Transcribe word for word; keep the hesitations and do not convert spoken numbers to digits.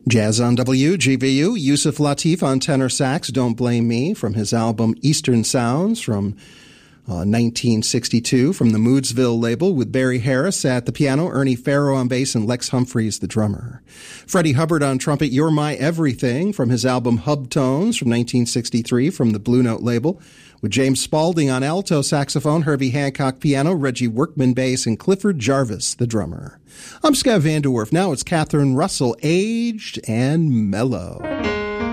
Jazz on W G B U, Yusuf Lateef on tenor sax, Don't Blame Me, from his album Eastern Sounds from uh, nineteen sixty-two, from the Moodsville label, with Barry Harris at the piano, Ernie Farrow on bass, and Lex Humphreys, the drummer. Freddie Hubbard on trumpet, You're My Everything, from his album Hub Tones from nineteen sixty-three, from the Blue Note label, with James Spaulding on alto saxophone, Herbie Hancock piano, Reggie Workman bass, and Clifford Jarvis, the drummer. I'm Scott Vanderwerf. Now it's Catherine Russell, Aged and Mellow.